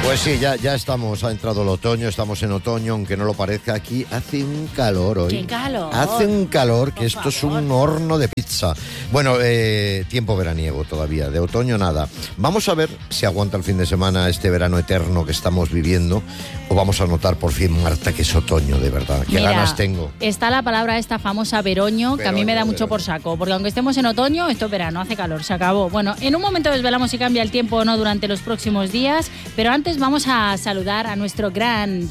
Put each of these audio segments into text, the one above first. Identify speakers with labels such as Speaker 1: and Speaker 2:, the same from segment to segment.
Speaker 1: Pues sí, ya estamos, ha entrado el otoño, estamos en otoño, aunque no lo parezca, aquí hace un calor hoy.
Speaker 2: ¡Qué calor!
Speaker 1: Hace un calor que
Speaker 2: Por
Speaker 1: esto es
Speaker 2: favor.
Speaker 1: un horno de pizza. Bueno, tiempo veraniego todavía, de otoño nada. Vamos a ver si aguanta el fin de semana este verano eterno que estamos viviendo, o vamos a notar por fin, Marta, que es otoño de verdad. Qué
Speaker 2: Mira,
Speaker 1: ganas tengo.
Speaker 2: Está la palabra esta famosa veroño, que a mí me da mucho por saco, porque aunque estemos en otoño, esto es verano, hace calor, se acabó. Bueno, en un momento desvelamos si cambia el tiempo o no durante los próximos días, pero antes vamos a saludar a nuestro gran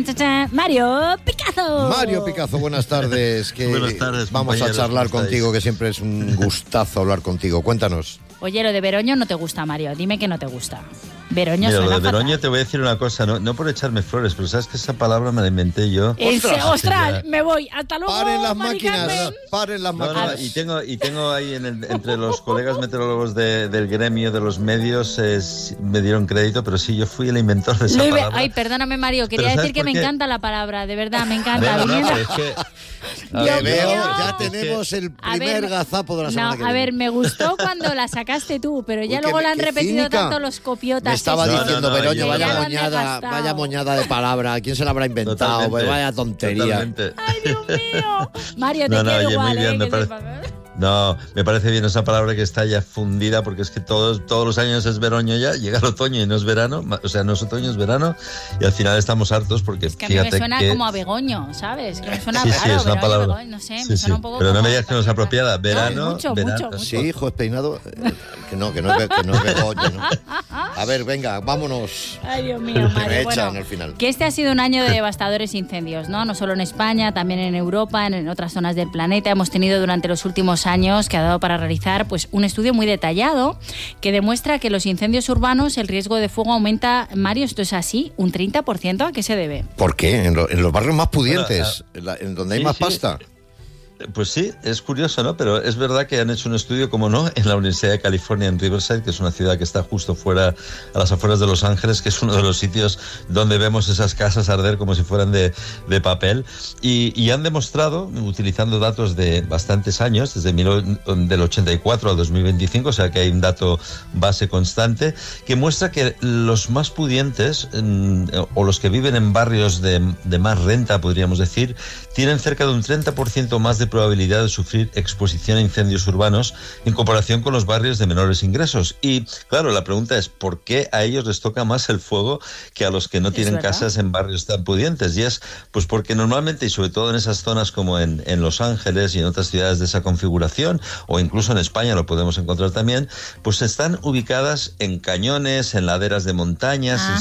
Speaker 2: Mario Picazo.
Speaker 1: Mario Picazo, buenas tardes.
Speaker 3: Buenas tardes,
Speaker 1: vamos a
Speaker 3: compañeros,
Speaker 1: charlar
Speaker 3: ¿cómo estáis?
Speaker 1: contigo, que siempre es un gustazo hablar contigo. Cuéntanos.
Speaker 2: Oye, lo de veroño no te gusta, Mario, dime que no te gusta. Veroño
Speaker 3: Mira,
Speaker 2: suena
Speaker 3: lo de
Speaker 2: fatal.
Speaker 3: Veroña te voy a decir una cosa, no por echarme flores, pero sabes que esa palabra me la inventé yo.
Speaker 2: ¡Ostras! Me voy. Hasta luego,
Speaker 1: Paren las
Speaker 2: Mari
Speaker 1: máquinas,
Speaker 2: Carmen.
Speaker 1: paren las
Speaker 3: No,
Speaker 1: máquinas.
Speaker 3: y tengo ahí entre los colegas meteorólogos del gremio de los medios, me dieron crédito, pero sí, yo fui el inventor de esa
Speaker 2: Lo iba-
Speaker 3: palabra.
Speaker 2: Ay, perdóname, Mario, quería
Speaker 3: Pero ¿sabes
Speaker 2: decir que
Speaker 3: por
Speaker 2: me
Speaker 3: qué?
Speaker 2: encanta la palabra, de verdad, me encanta.
Speaker 3: No,
Speaker 2: Viniendo-
Speaker 3: pero es que...
Speaker 1: Le
Speaker 2: Dios
Speaker 1: veo,
Speaker 2: mío.
Speaker 1: ya tenemos el
Speaker 2: A
Speaker 1: primer
Speaker 2: ver,
Speaker 1: gazapo de la semana
Speaker 2: no,
Speaker 1: que
Speaker 2: a
Speaker 1: viene.
Speaker 2: ver, me gustó cuando la sacaste tú, pero ya
Speaker 1: Uy,
Speaker 2: luego
Speaker 1: qué-
Speaker 2: la han
Speaker 1: qué
Speaker 2: repetido
Speaker 1: cínica.
Speaker 2: tanto los copiotas.
Speaker 1: Me estaba
Speaker 2: estos.
Speaker 1: diciendo,
Speaker 3: No,
Speaker 1: Veroño,
Speaker 3: ya lo
Speaker 2: han
Speaker 1: vaya moñada de palabra. ¿Quién se la habrá inventado?
Speaker 3: Totalmente,
Speaker 1: Pues vaya tontería.
Speaker 3: totalmente.
Speaker 2: Ay, Dios mío. Mario, te
Speaker 3: No,
Speaker 2: quiero
Speaker 3: oye, muy
Speaker 2: igual,
Speaker 3: bien, me
Speaker 2: que
Speaker 3: parece-
Speaker 2: sepas, ¿eh?
Speaker 3: No, me parece bien esa palabra que está ya fundida, porque es que todos los años es veroño ya, llega el otoño y no es verano, o sea, no es otoño, es verano, y al final estamos hartos porque
Speaker 2: Es que a mí me
Speaker 3: fíjate
Speaker 2: suena
Speaker 3: que...
Speaker 2: como a begoño, ¿sabes? Que me suena
Speaker 3: Sí,
Speaker 2: raro,
Speaker 3: sí, es una
Speaker 2: Veroño,
Speaker 3: palabra.
Speaker 2: Begoño, no sé, me
Speaker 3: Sí,
Speaker 2: suena
Speaker 3: sí,
Speaker 2: un poco
Speaker 3: pero no
Speaker 2: como-
Speaker 3: me digas que no es apropiada.
Speaker 2: No,
Speaker 3: Verano,
Speaker 2: mucho,
Speaker 3: verano.
Speaker 2: mucho.
Speaker 1: Sí, hijo, es peinado. Que no es Begoño, ¿no? A ver, venga, vámonos.
Speaker 2: Ay, Dios mío,
Speaker 1: Que me
Speaker 2: Mario.
Speaker 1: echan
Speaker 2: Bueno,
Speaker 1: al final.
Speaker 2: que este ha sido un año de devastadores incendios, ¿no? No solo en España, también en Europa, en otras zonas del planeta. Hemos tenido durante los últimos años que ha dado para realizar pues un estudio muy detallado que demuestra que los incendios urbanos, el riesgo de fuego aumenta, Mario, ¿esto es así? ¿Un 30%? ¿A qué se debe?
Speaker 1: ¿Por qué? En los barrios más pudientes, en donde hay
Speaker 3: sí,
Speaker 1: más
Speaker 3: sí.
Speaker 1: pasta.
Speaker 3: Pues sí, es curioso, ¿no? Pero es verdad que han hecho un estudio, como no, en la Universidad de California en Riverside, que es una ciudad que está justo fuera, a las afueras de Los Ángeles, que es uno de los sitios donde vemos esas casas arder como si fueran de papel. Y han demostrado, utilizando datos de bastantes años, desde del 84 al 2025, o sea que hay un dato base constante, que muestra que los más pudientes, o los que viven en barrios de más renta, podríamos decir, tienen cerca de un 30% más de probabilidad de sufrir exposición a incendios urbanos en comparación con los barrios de menores ingresos. Y claro, la pregunta es, ¿por qué a ellos les toca más el fuego que a los que no tienen
Speaker 2: verdad.
Speaker 3: casas en barrios tan pudientes? Y es pues porque normalmente, y sobre todo en esas zonas como en Los Ángeles y en otras ciudades de esa configuración, o incluso en España lo podemos encontrar también, pues están ubicadas en cañones, en laderas de montañas,
Speaker 2: Ajá.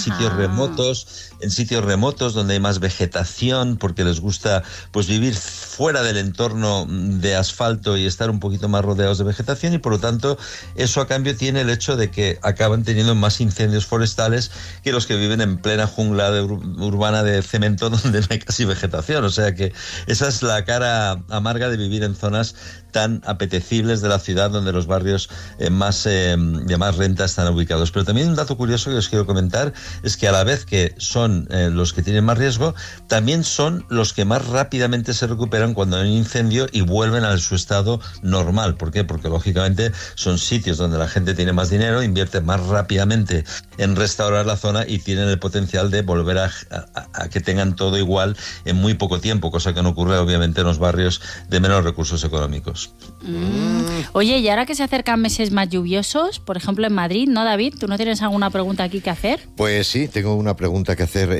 Speaker 3: en sitios remotos donde hay más vegetación, porque les gusta pues vivir fuera del entorno de asfalto y estar un poquito más rodeados de vegetación, y por lo tanto eso a cambio tiene el hecho de que acaban teniendo más incendios forestales que los que viven en plena jungla urbana de cemento donde no hay casi vegetación. O sea que esa es la cara amarga de vivir en zonas tan apetecibles de la ciudad, donde los barrios de más renta están ubicados. Pero también un dato curioso que os quiero comentar es que a la vez que son los que tienen más riesgo, también son los que más rápidamente se recuperan cuando hay un incendio y vuelven a su estado normal. ¿Por qué? Porque lógicamente son sitios donde la gente tiene más dinero, invierte más rápidamente en restaurar la zona y tienen el potencial de volver a que tengan todo igual en muy poco tiempo, cosa que no ocurre obviamente en los barrios de menos recursos económicos.
Speaker 2: Oye, y ahora que se acercan meses más lluviosos, por ejemplo en Madrid, ¿no, David? ¿Tú no tienes alguna pregunta aquí que hacer?
Speaker 1: Pues sí, tengo una pregunta que hacer.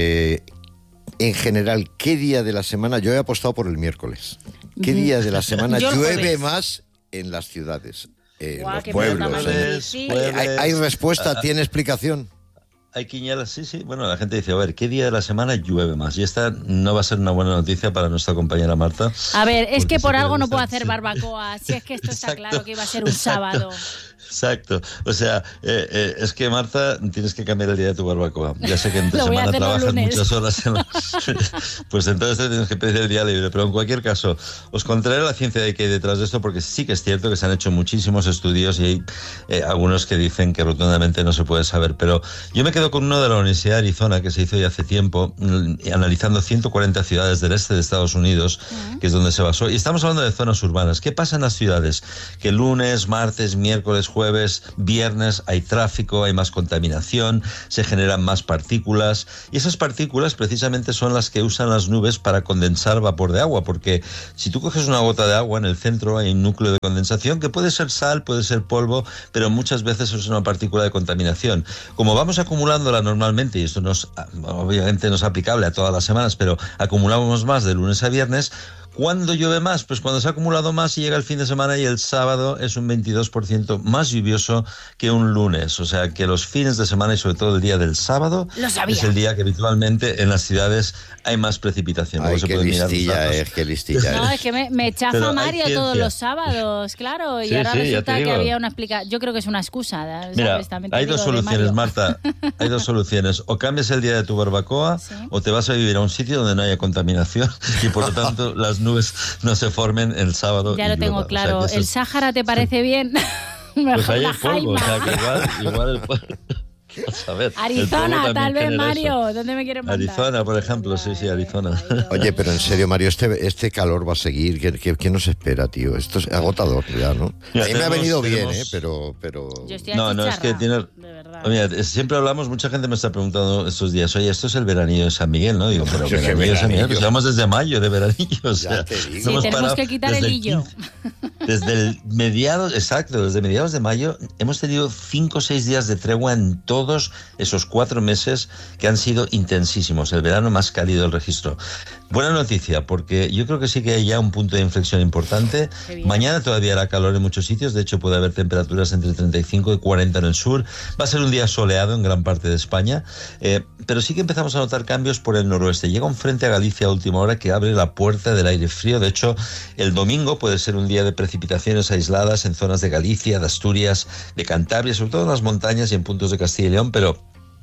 Speaker 1: En general, ¿qué día de la semana? Yo he apostado por el miércoles. ¿Qué día de la semana
Speaker 2: Yo el
Speaker 1: llueve
Speaker 2: jueves.
Speaker 1: más en las ciudades? En
Speaker 2: Guau,
Speaker 1: los
Speaker 2: qué
Speaker 1: pueblos.
Speaker 2: pregunta más difícil.
Speaker 1: ¿Hay respuesta? ¿Tiene explicación?
Speaker 3: Hay quinielas, sí. Bueno, la gente dice, a ver, ¿qué día de la semana llueve más? Y esta no va a ser una buena noticia para nuestra compañera Marta.
Speaker 2: A ver, es
Speaker 3: porque
Speaker 2: que por
Speaker 3: sí que
Speaker 2: algo
Speaker 3: le
Speaker 2: no
Speaker 3: gusta,
Speaker 2: puedo hacer
Speaker 3: sí.
Speaker 2: barbacoa, si es que esto está
Speaker 3: Exacto,
Speaker 2: claro que iba a ser un
Speaker 3: exacto.
Speaker 2: sábado.
Speaker 3: Exacto. O sea, es que Marta, tienes que cambiar el día de tu barbacoa. Ya sé que entre
Speaker 2: Lo voy a
Speaker 3: semana
Speaker 2: hacer los
Speaker 3: trabajas
Speaker 2: lunes.
Speaker 3: muchas horas. Pues entonces te tienes que pedir el día libre. Pero en cualquier caso, os contaré la ciencia de que hay detrás de esto, porque sí que es cierto que se han hecho muchísimos estudios y hay algunos que dicen que rotundamente no se puede saber. Pero yo me quedo con uno de la Universidad de Arizona, que se hizo ya hace tiempo, analizando 140 ciudades del este de Estados Unidos, que es donde se basó. Y estamos hablando de zonas urbanas. ¿Qué pasa en las ciudades? Que lunes, martes, miércoles, jueves, viernes hay tráfico, hay más contaminación, se generan más partículas, y esas partículas precisamente son las que usan las nubes para condensar vapor de agua, porque si tú coges una gota de agua, en el centro hay un núcleo de condensación que puede ser sal, puede ser polvo, pero muchas veces es una partícula de contaminación. Como vamos acumulándola normalmente, y esto obviamente no es aplicable a todas las semanas, pero acumulamos más de lunes a viernes. ¿Cuándo llueve más? Pues cuando se ha acumulado más y llega el fin de semana, y el sábado es un 22% más lluvioso que un lunes. O sea que los fines de semana y sobre todo el día del sábado es el día que habitualmente en las ciudades hay más precipitación.
Speaker 1: Ay, qué listilla es, qué listilla
Speaker 2: No, es que me chafa Mario todos los sábados, claro, y ahora resulta que había una explicación. Yo creo que es una excusa, ¿sabes?
Speaker 3: Mira, hay dos soluciones, Marta. Hay dos soluciones. O cambias el día de tu barbacoa, o te vas a vivir a un sitio donde no haya contaminación y por lo tanto las nubes no se formen el sábado.
Speaker 2: Ya lo tengo claro. O sea, ¿el Sáhara te parece bien?
Speaker 3: Pues ahí hay polvo, o sea que igual el polvo. A ver,
Speaker 2: Arizona, tal vez, Mario. Eso. ¿Dónde me quieren mandar?
Speaker 3: Arizona, por ejemplo, sí, Arizona.
Speaker 1: Oye, pero en serio, Mario, este calor va a seguir. ¿Qué nos espera, tío? Esto es agotador ya, ¿no? A mí me ha venido bien, pero...
Speaker 2: Yo estoy
Speaker 3: no, es que tiene... Mira, siempre hablamos, mucha gente me está preguntando estos días, oye, esto es el veranillo de San Miguel, ¿no? Digo, pero veranillo de San Miguel, pues llevamos desde mayo de veranillo. O sea,
Speaker 2: sí, tenemos que quitar el hillo.
Speaker 3: Desde mediados de mayo hemos tenido 5 o 6 días de tregua en todos esos 4 meses que han sido intensísimos, el verano más cálido del registro. Buena noticia, porque yo creo que sí que hay ya un punto de inflexión importante. Mañana todavía hará calor en muchos sitios, de hecho puede haber temperaturas entre 35 y 40 en el sur. Va a ser un día soleado en gran parte de España, pero sí que empezamos a notar cambios por el noroeste. Llega un frente a Galicia a última hora que abre la puerta del aire frío. De hecho, el domingo puede ser un día de precipitaciones aisladas en zonas de Galicia, de Asturias, de Cantabria, sobre todo en las montañas y en puntos de Castilla y León, pero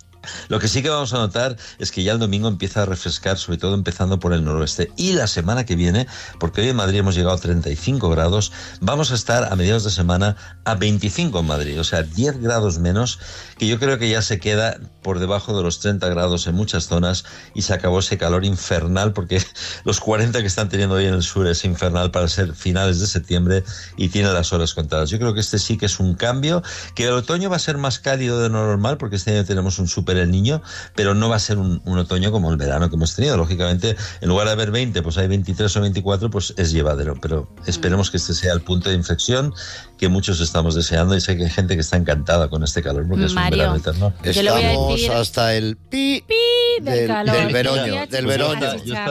Speaker 3: lo que sí que vamos a notar es que ya el domingo empieza a refrescar, sobre todo empezando por el noroeste. Y la semana que viene, porque hoy en Madrid hemos llegado a 35 grados, vamos a estar a mediados de semana a 25 en Madrid, o sea, 10 grados menos, que yo creo que ya se queda por debajo de los 30 grados en muchas zonas y se acabó ese calor infernal, porque los 40 que están teniendo hoy en el sur es infernal para ser finales de septiembre y tiene las horas contadas. Yo creo que este sí que es un cambio, que el otoño va a ser más cálido de lo normal, porque este año tenemos un súper el niño, pero no va a ser un otoño como el verano que hemos tenido. Lógicamente, en lugar de haber 20, pues hay 23 o 24, pues es llevadero, pero esperemos que este sea el punto de inflexión que muchos estamos deseando, y sé que hay gente que está encantada con este calor, porque
Speaker 2: Mario,
Speaker 3: es un verano eterno.
Speaker 1: Estamos hasta el pi
Speaker 2: del calor.
Speaker 1: Del veroño.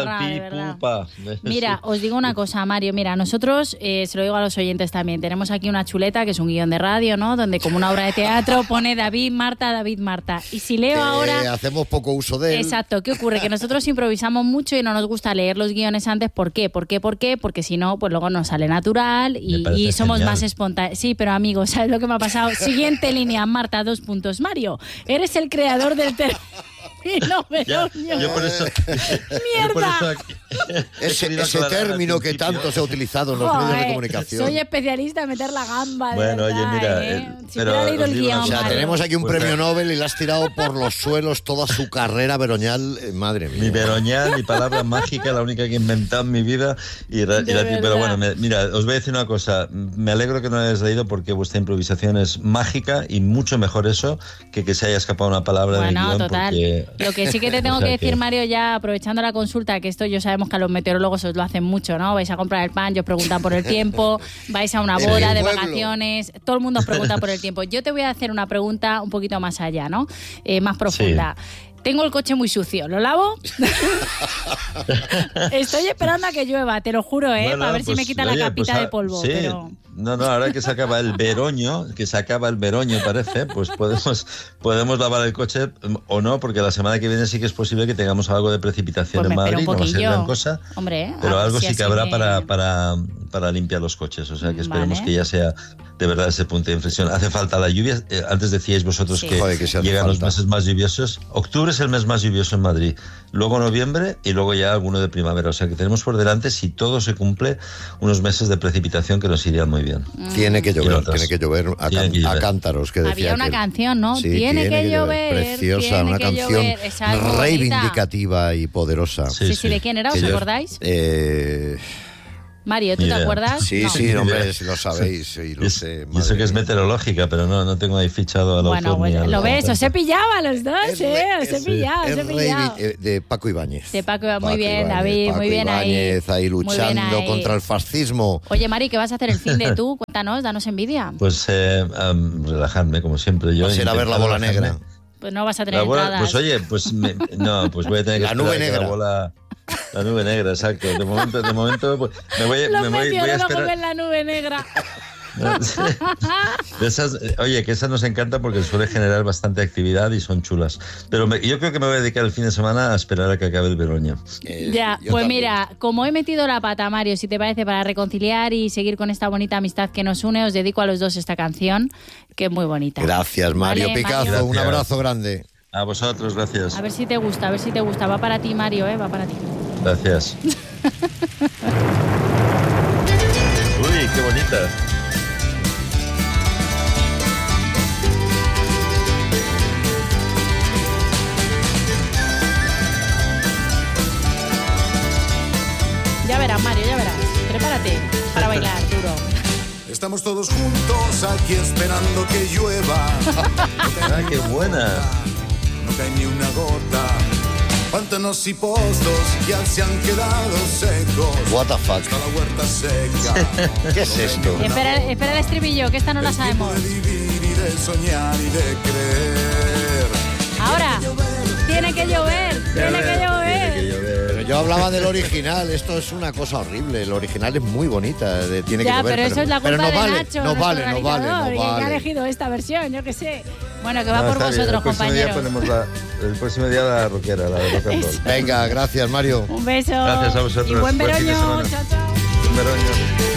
Speaker 2: Mira, os digo una cosa, Mario, mira, nosotros, se lo digo a los oyentes también, tenemos aquí una chuleta que es un guión de radio, ¿no? Donde como una obra de teatro pone David, Marta, y si leo ahora...
Speaker 1: hacemos poco uso de él.
Speaker 2: Exacto, ¿qué ocurre? Que nosotros improvisamos mucho y no nos gusta leer los guiones antes. ¿Por qué? Porque si no, pues luego nos sale natural y somos más espontáneos. Sí, pero amigos, ¿sabes lo que me ha pasado? Siguiente línea, Marta, 2 puntos. Mario, eres el creador del término veroño.
Speaker 3: Yo por eso...
Speaker 2: ¡Mierda!
Speaker 1: Ese término que tanto se ha utilizado en los medios de comunicación.
Speaker 2: Soy especialista en meter la gamba.
Speaker 3: Bueno,
Speaker 2: verdad,
Speaker 3: oye, mira...
Speaker 2: Si hubiera leído el guión,
Speaker 1: o sea, tenemos aquí un premio Nobel y le has tirado por los suelos toda su carrera veroñal. Madre mía.
Speaker 3: Mi veroñal, mi palabra mágica, la única que he inventado en mi vida. Pero bueno, mira, os voy a decir una cosa. Me alegro que no hayáis leído, porque vuestra improvisación es mágica, y mucho mejor eso que se haya escapado una palabra del guión.
Speaker 2: Total.
Speaker 3: Porque...
Speaker 2: Lo que sí que te tengo que decir, Mario, ya aprovechando la consulta, que esto yo sabemos que a los meteorólogos os lo hacen mucho, ¿no? Vais a comprar el pan, os preguntan por el tiempo, vais a una boda de vacaciones, todo el mundo os pregunta por el tiempo. Yo te voy a hacer una pregunta un poquito más allá, ¿no? Más profunda. Sí. Tengo el coche muy sucio, ¿lo lavo? Estoy esperando a que llueva, te lo juro,
Speaker 3: bueno,
Speaker 2: para ver si me quita la capita de polvo.
Speaker 3: Sí.
Speaker 2: Pero...
Speaker 3: No, ahora que se acaba el veroño, parece, pues podemos lavar el coche o no, porque la semana que viene sí que es posible que tengamos algo de precipitación
Speaker 2: pues
Speaker 3: en Madrid,
Speaker 2: no
Speaker 3: va a ser gran cosa, pero algo sí que habrá para limpiar los coches, o sea que esperemos que ya sea de verdad ese punto de inflexión. Hace falta la lluvia. Antes decíais vosotros que llegan los meses más lluviosos. Octubre es el mes más lluvioso en Madrid, luego noviembre y luego ya alguno de primavera, o sea que tenemos por delante, si todo se cumple, unos meses de precipitación que nos irían muy bien.
Speaker 1: Tiene que llover a cántaros, que decía.
Speaker 2: Había una canción, ¿no? Sí, tiene que llover.
Speaker 1: Preciosa, una canción reivindicativa y poderosa.
Speaker 2: Sí, ¿de quién era? ¿Os acordáis? Mario, ¿tú te acuerdas?
Speaker 1: Sí,
Speaker 2: No.
Speaker 1: sí, hombre, si lo sabéis. Sí, lo sé,
Speaker 3: y eso que es meteorológica, pero no tengo ahí fichado al autor.
Speaker 2: Bueno, lo ves, os he pillado a los dos, os he pillado.
Speaker 1: De Paco Ibáñez.
Speaker 2: De Paco, muy bien, David,
Speaker 1: Paco
Speaker 2: muy bien
Speaker 1: Ibáñez, ahí
Speaker 2: Muy bien
Speaker 1: luchando
Speaker 2: ahí.
Speaker 1: contra el fascismo.
Speaker 2: Oye, Mari, ¿qué vas a hacer el fin de tú? Cuéntanos, danos envidia.
Speaker 3: Pues relajarme, como siempre. Yo
Speaker 1: Vas a ir a ver la bola negra.
Speaker 2: Pues no vas a tener
Speaker 3: La bola,
Speaker 2: entradas.
Speaker 3: pues oye, pues voy a tener que
Speaker 1: La nube
Speaker 3: esperar que
Speaker 1: negra.
Speaker 3: La nube negra, exacto. De momento pues, voy a esperar.
Speaker 2: En la nube negra.
Speaker 3: De esas, oye, que esas nos encantan porque suele generar bastante actividad y son chulas. Pero yo creo que me voy a dedicar el fin de semana a esperar a que acabe el Beroña.
Speaker 2: Ya, pues también. Mira, como he metido la pata, Mario, si te parece, para reconciliar y seguir con esta bonita amistad que nos une, os dedico a los dos esta canción, que es muy bonita.
Speaker 1: Gracias, Mario Picazo.
Speaker 2: Mario.
Speaker 1: Un abrazo grande.
Speaker 3: A vosotros, gracias.
Speaker 2: A ver si te gusta, Va para ti, Mario, va para ti.
Speaker 3: Gracias. Uy, qué bonita.
Speaker 2: Ya verás, Mario, ya verás. Prepárate para bailar duro.
Speaker 4: Estamos todos juntos aquí esperando que llueva.
Speaker 3: ¡Qué buena!
Speaker 4: No cae ni una gota. Pantanos y pozos ya se han quedado secos.
Speaker 1: What the fuck.
Speaker 4: Está la huerta seca.
Speaker 1: ¿Qué es esto?
Speaker 2: Espera el estribillo, que esta no la sabemos.
Speaker 4: De vivir y de soñar y de creer.
Speaker 2: Ahora, tiene que llover.
Speaker 1: Pero yo hablaba del original, esto es una cosa horrible. El original es muy bonita, tiene que
Speaker 2: Ya,
Speaker 1: llover.
Speaker 2: pero eso es la culpa
Speaker 1: no
Speaker 2: de
Speaker 1: vale,
Speaker 2: Nacho,
Speaker 1: no
Speaker 2: nuestro
Speaker 1: vale.
Speaker 2: realizador, que ha elegido esta versión, yo qué sé. Bueno, que va por vosotros, compañeros.
Speaker 3: El próximo día la rockera, la de rock and roll.
Speaker 1: Venga, gracias, Mario.
Speaker 2: Un beso.
Speaker 3: Gracias a vosotros.
Speaker 2: Y buen
Speaker 3: Buen fin de
Speaker 2: veroño.
Speaker 3: semana.
Speaker 2: Chao, chao.
Speaker 3: Buen veroño.